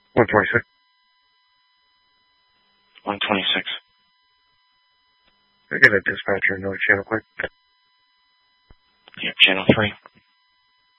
126. 126. I get a dispatcher, another channel quick. Yep, channel 3.